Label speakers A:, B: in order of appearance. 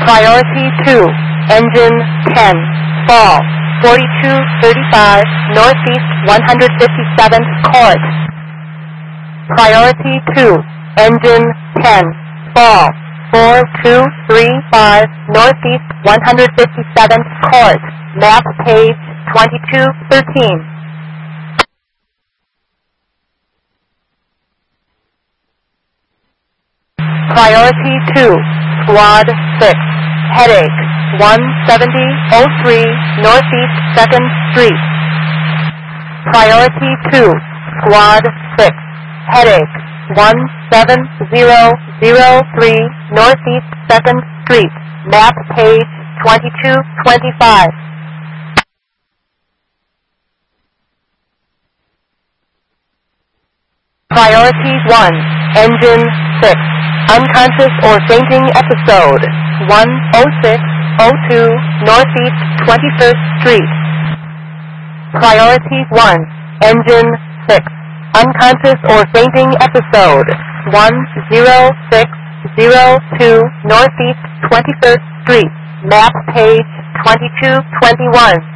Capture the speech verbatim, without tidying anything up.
A: Priority two, engine ten, fall, forty-two thirty-five, northeast one hundred fifty-seventh court. Priority two, engine ten, fall, four two three five, northeast one hundred fifty-seventh court, map page twenty-two thirteen. Priority two, squad six, headache, one seventy oh three, northeast second street. Priority two, squad six, headache, one seven zero zero three, northeast second street, map page twenty-two twenty-five. Priority one, engine six, unconscious or fainting episode, one oh six oh two, northeast twenty-first street. Priority one, engine six, unconscious or fainting episode, one oh six oh two, northeast twenty-first street, map page twenty-two twenty-one.